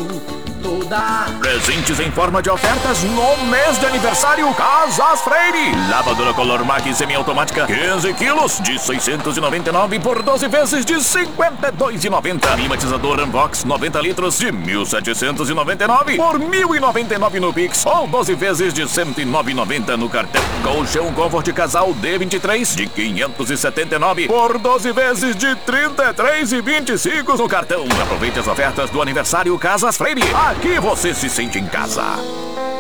Presentes em forma de ofertas no mês de aniversário Casas Freire. Lavadora Color Mac semiautomática 15 quilos de 699 por 12 vezes de 52,90. Climatizador Unbox 90 litros de 1.799 por 1.099 no Pix ou 12 vezes de 109,90 no cartão. Colchão Comfort Casal D23 de 579 por 12 vezes de 33,25 no cartão. Aproveite as ofertas do aniversário Casas Freire. Aqui você se sente em casa.